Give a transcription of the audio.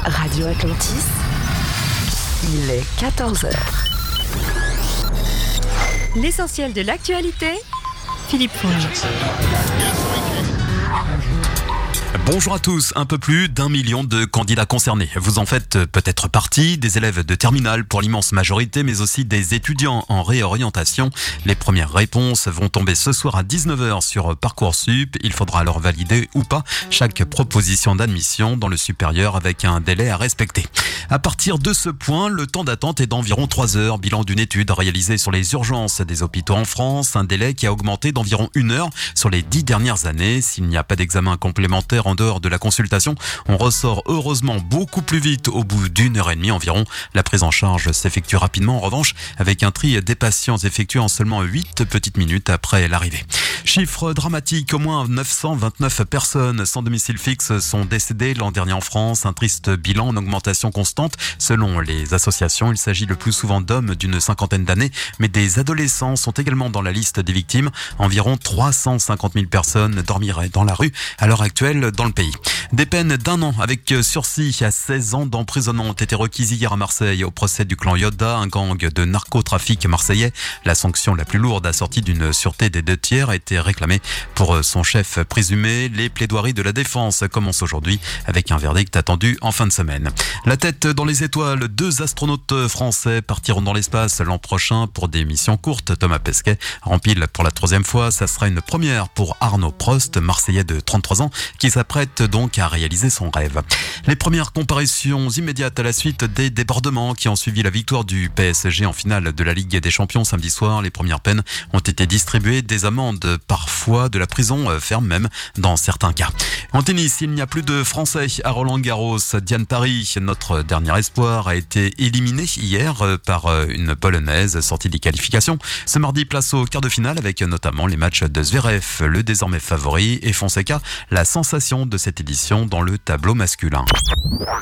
Radio Atlantis, il est 14h. L'essentiel de l'actualité, Philippe Fournier. Bonjour à tous, un peu plus d'1 million de candidats concernés. Vous en faites peut-être partie, des élèves de terminale pour l'immense majorité, mais aussi des étudiants en réorientation. Les premières réponses vont tomber ce soir à 19h sur Parcoursup. Il faudra alors valider ou pas chaque proposition d'admission dans le supérieur avec un délai à respecter. À partir de ce point, le temps d'attente est d'environ 3 heures. Bilan d'une étude réalisée sur les urgences des hôpitaux en France. Un délai qui a augmenté d'environ 1 heure sur les 10 dernières années. S'il n'y a pas d'examen complémentaire en dehors de la consultation, on ressort heureusement beaucoup plus vite au bout d'1 heure et demie environ. La prise en charge s'effectue rapidement en revanche avec un tri des patients effectué en seulement 8 petites minutes après l'arrivée. Chiffre dramatique, au moins 929 personnes sans domicile fixe sont décédées l'an dernier en France. Un triste bilan en augmentation constante. Selon les associations, il s'agit le plus souvent d'hommes d'une cinquantaine d'années, mais des adolescents sont également dans la liste des victimes. Environ 350 000 personnes dormiraient dans la rue à l'heure actuelle dans le pays. Des peines d'1 an avec sursis à 16 ans d'emprisonnement ont été requises hier à Marseille au procès du clan Yoda, un gang de narcotrafic marseillais. La sanction la plus lourde assortie d'une sûreté des 2 tiers a été réclamée pour son chef présumé. Les plaidoiries de la défense commencent aujourd'hui avec un verdict attendu en fin de semaine. La tête dans les étoiles, 2 astronautes français partiront dans l'espace l'an prochain pour des missions courtes. Thomas Pesquet rempile pour la 3e fois. Ça sera une première pour Arnaud Prost, Marseillais de 33 ans, qui s'apprête donc à réaliser son rêve. Les premières comparutions immédiates à la suite des débordements qui ont suivi la victoire du PSG en finale de la Ligue des Champions samedi soir. Les premières peines ont été distribuées, des amendes, parfois de la prison ferme même dans certains cas. En tennis, il n'y a plus de Français à Roland-Garros. Diane Paris, notre dernier espoir, a été éliminée hier par une Polonaise sortie des qualifications. Ce mardi, place au quart de finale avec notamment les matchs de Zverev, le désormais favori, et Fonseca, la sensation de cette édition dans le tableau masculin.